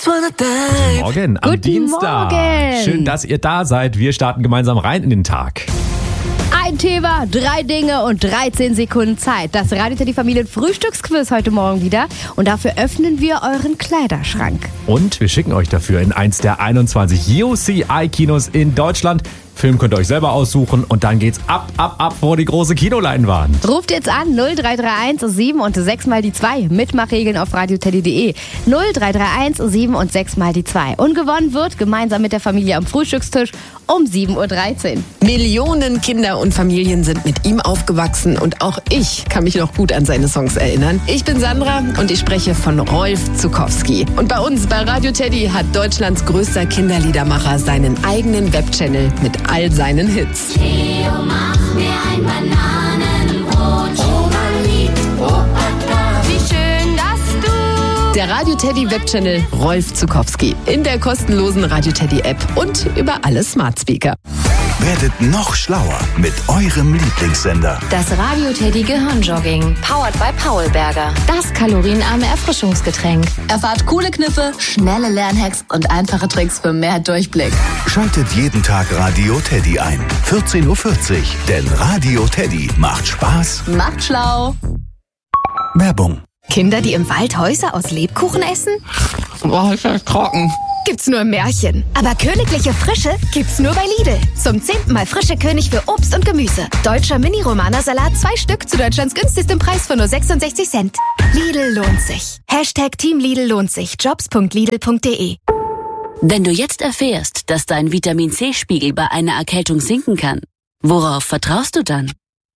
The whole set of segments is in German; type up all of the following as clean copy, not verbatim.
Morgen am Guten Dienstag. Morgen. Schön, dass ihr da seid. Wir starten gemeinsam rein in den Tag. Ein Thema, 3 Dinge und 13 Sekunden Zeit. Das Radio Teddy Familien Frühstücksquiz heute Morgen wieder. Und dafür öffnen wir euren Kleiderschrank. Und wir schicken euch dafür in eins der 21 UCI-Kinos in Deutschland. Film könnt ihr euch selber aussuchen und dann geht's ab vor die große Kinoleinwand. Ruft jetzt an 0331 7 und 6 mal die 2. Mitmachregeln auf radioteddy.de. 0331 7 und 6 mal die 2. Und gewonnen wird gemeinsam mit der Familie am Frühstückstisch um 7.13 Uhr. Millionen Kinder und Familien sind mit ihm aufgewachsen und auch ich kann mich noch gut an seine Songs erinnern. Ich bin Sandra und ich spreche von Rolf Zuckowski. Und bei uns bei Radio Teddy hat Deutschlands größter Kinderliedermacher seinen eigenen Webchannel mit all seinen Hits. Theo, mach mir ein Bananenbrot. Oma liebt Opa. Wie schön, dass du... Der Radio Teddy Webchannel Rolf Zuckowski in der kostenlosen Radio Teddy App und über alle Smart Speaker. Werdet noch schlauer mit eurem Lieblingssender. Das Radio Teddy Gehirnjogging, powered by Paulberger. Das kalorienarme Erfrischungsgetränk. Erfahrt coole Kniffe, schnelle Lernhacks und einfache Tricks für mehr Durchblick. Schaltet jeden Tag Radio Teddy ein. 14.40 Uhr, denn Radio Teddy macht Spaß. Macht schlau. Werbung. Kinder, die im Wald Häuser aus Lebkuchen essen? Boah, ist das trocken. Gibt's nur im Märchen. Aber königliche Frische gibt's nur bei Lidl. Zum 10. Mal frische König für Obst und Gemüse. Deutscher Mini-Romana-Salat 2 Stück zu Deutschlands günstigstem Preis von nur 66 Cent. Lidl lohnt sich. #Team Lidl lohnt sich. Jobs.lidl.de. Wenn du jetzt erfährst, dass dein Vitamin-C-Spiegel bei einer Erkältung sinken kann, worauf vertraust du dann?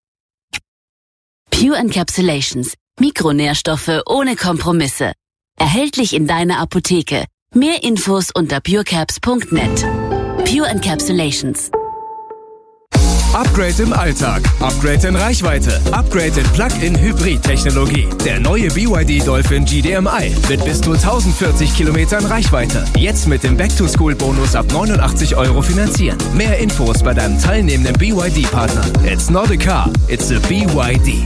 Pure Encapsulations. Mikronährstoffe ohne Kompromisse. Erhältlich in deiner Apotheke. Mehr Infos unter purecaps.net. Pure Encapsulations. Upgrade im Alltag, Upgrade in Reichweite, Upgrade in Plug-in-Hybrid-Technologie. Der neue BYD Dolphin GDMI mit bis zu 1040 Kilometern Reichweite. Jetzt mit dem Back-to-School-Bonus ab 89 € finanzieren. Mehr Infos bei deinem teilnehmenden BYD-Partner. It's not a car, it's a BYD.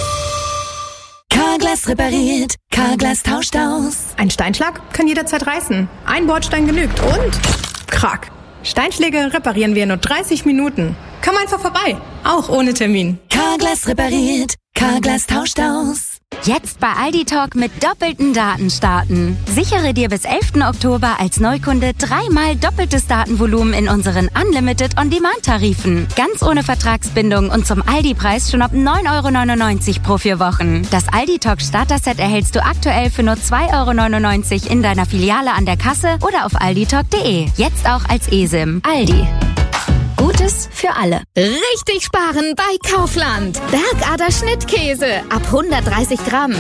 Carglass repariert, Carglass tauscht aus. Ein Steinschlag kann jederzeit reißen. Ein Bordstein genügt und krack. Steinschläge reparieren wir in nur 30 Minuten. Komm einfach vorbei, auch ohne Termin. Carglass repariert, Carglass tauscht aus. Jetzt bei Aldi Talk mit doppelten Daten starten. Sichere dir bis 11. Oktober als Neukunde 3-mal doppeltes Datenvolumen in unseren Unlimited On-Demand-Tarifen. Ganz ohne Vertragsbindung und zum Aldi-Preis schon ab 9,99 € pro 4 Wochen. Das Aldi Talk Starter-Set erhältst du aktuell für nur 2,99 € in deiner Filiale an der Kasse oder auf alditalk.de. Jetzt auch als eSIM. Aldi. Gutes für alle. Richtig sparen bei Kaufland. Bergader Schnittkäse ab 130 Gramm.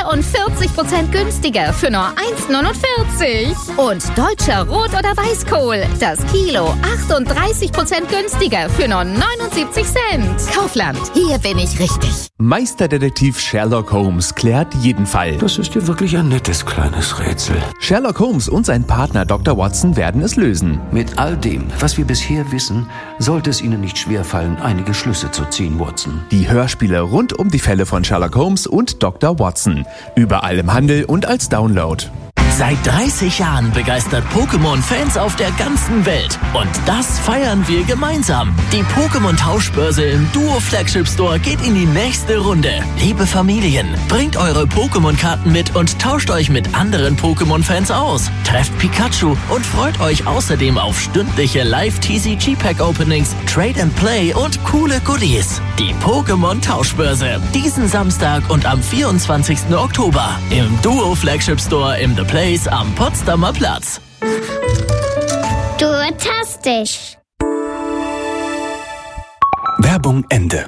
44% günstiger für nur 1,49 €. Und deutscher Rot- oder Weißkohl. Das Kilo 38% günstiger für nur 79 Cent. Kaufland. Hier bin ich richtig. Meisterdetektiv Sherlock Holmes klärt jeden Fall. Das ist ja wirklich ein nettes kleines Rätsel. Sherlock Holmes und sein Partner Dr. Watson werden es lösen. Mit all dem, was wir bisher wissen, sollte es Ihnen nicht schwerfallen, einige Schlüsse zu ziehen, Watson. Die Hörspiele rund um die Fälle von Sherlock Holmes und Dr. Watson. Überall im Handel und als Download. Seit 30 Jahren begeistert Pokémon-Fans auf der ganzen Welt. Und das feiern wir gemeinsam. Die Pokémon-Tauschbörse im Duo-Flagship-Store geht in die nächste Runde. Liebe Familien, bringt eure Pokémon-Karten mit und tauscht euch mit anderen Pokémon-Fans aus. Trefft Pikachu und freut euch außerdem auf stündliche Live-TCG-Pack-Openings, Trade-and-Play und coole Goodies. Die Pokémon-Tauschbörse. Diesen Samstag und am 24. Oktober im Duo-Flagship-Store im The Place am Potsdamer Platz. Fantastisch. Werbung Ende.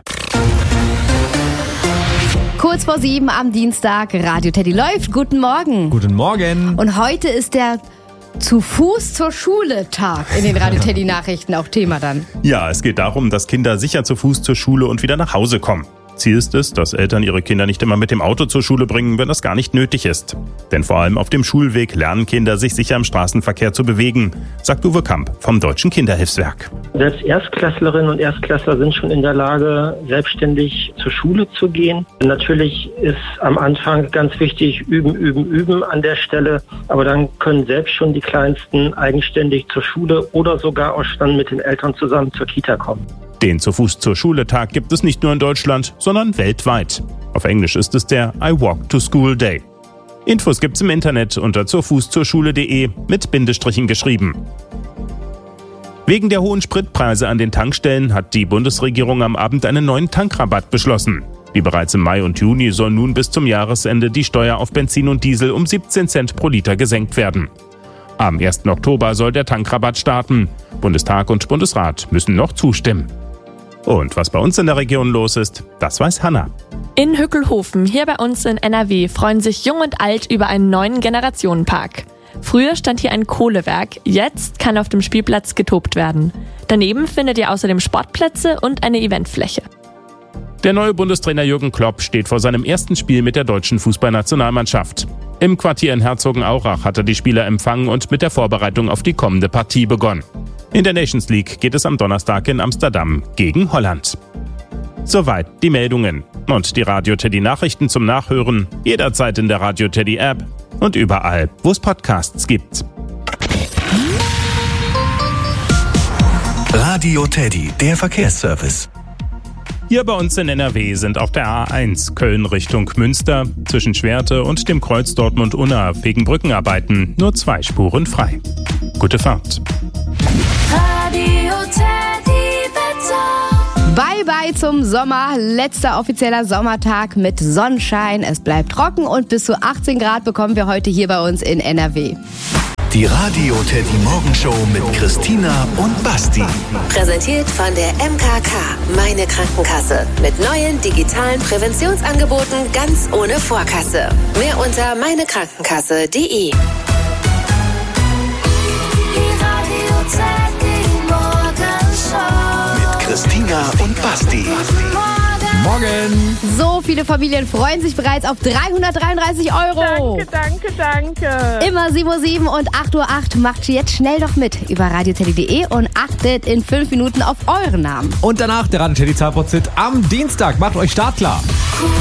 Kurz vor 7 am Dienstag, Radio Teddy läuft. Guten Morgen. Guten Morgen. Und heute ist der zu Fuß zur Schule Tag in den Radio Teddy Nachrichten auch Thema dann. Ja, es geht darum, dass Kinder sicher zu Fuß zur Schule und wieder nach Hause kommen. Ziel ist es, dass Eltern ihre Kinder nicht immer mit dem Auto zur Schule bringen, wenn das gar nicht nötig ist. Denn vor allem auf dem Schulweg lernen Kinder, sich sicher im Straßenverkehr zu bewegen, sagt Uwe Kamp vom Deutschen Kinderhilfswerk. Selbst Erstklässlerinnen und Erstklässler sind schon in der Lage, selbstständig zur Schule zu gehen. Natürlich ist am Anfang ganz wichtig, üben an der Stelle. Aber dann können selbst schon die Kleinsten eigenständig zur Schule oder sogar auch dann mit den Eltern zusammen zur Kita kommen. Den Zu-Fuß-zur-Schule-Tag gibt es nicht nur in Deutschland, sondern weltweit. Auf Englisch ist es der I Walk to School Day. Infos gibt's im Internet unter zurfußzurschule.de mit Bindestrichen geschrieben. Wegen der hohen Spritpreise an den Tankstellen hat die Bundesregierung am Abend einen neuen Tankrabatt beschlossen. Wie bereits im Mai und Juni soll nun bis zum Jahresende die Steuer auf Benzin und Diesel um 17 Cent pro Liter gesenkt werden. Am 1. Oktober soll der Tankrabatt starten. Bundestag und Bundesrat müssen noch zustimmen. Und was bei uns in der Region los ist, das weiß Hanna. In Hückelhofen, hier bei uns in NRW, freuen sich Jung und Alt über einen neuen Generationenpark. Früher stand hier ein Kohlewerk, jetzt kann auf dem Spielplatz getobt werden. Daneben findet ihr außerdem Sportplätze und eine Eventfläche. Der neue Bundestrainer Jürgen Klopp steht vor seinem ersten Spiel mit der deutschen Fußballnationalmannschaft. Im Quartier in Herzogenaurach hat er die Spieler empfangen und mit der Vorbereitung auf die kommende Partie begonnen. In der Nations League geht es am Donnerstag in Amsterdam gegen Holland. Soweit die Meldungen. Und die Radio Teddy Nachrichten zum Nachhören jederzeit in der Radio Teddy App und überall, wo es Podcasts gibt. Radio Teddy, der Verkehrsservice. Hier bei uns in NRW sind auf der A1 Köln Richtung Münster zwischen Schwerte und dem Kreuz Dortmund-Unna wegen Brückenarbeiten nur 2 Spuren frei. Gute Fahrt. Radio Teddy Wetter. Bye bye zum Sommer. Letzter offizieller Sommertag mit Sonnenschein. Es bleibt trocken und bis zu 18 Grad bekommen wir heute hier bei uns in NRW. Die Radio Teddy Morgenshow mit Christina und Basti. Präsentiert von der MKK, meine Krankenkasse. Mit neuen digitalen Präventionsangeboten ganz ohne Vorkasse. Mehr unter meinekrankenkasse.de. Mit Christina und Basti. Morgen! So viele Familien freuen sich bereits auf 333 €. Danke. Immer 7:07 Uhr und 8:08 Uhr. Macht jetzt schnell doch mit über radioteddy.de und achtet in 5 Minuten auf euren Namen. Und danach der Radio Teddy Zahlpot am Dienstag. Macht euch startklar.